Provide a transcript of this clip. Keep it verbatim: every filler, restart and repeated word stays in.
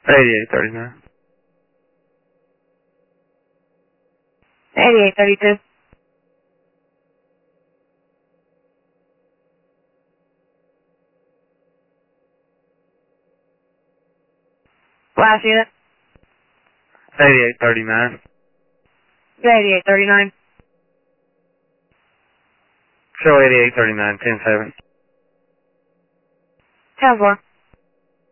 eighty-eight thirty-nine. eighty-eight thirty-two. Last unit. eighty-eight thirty-nine. eighty-eight thirty-nine. Show eighty-eight thirty-nine, ten seven. ten four.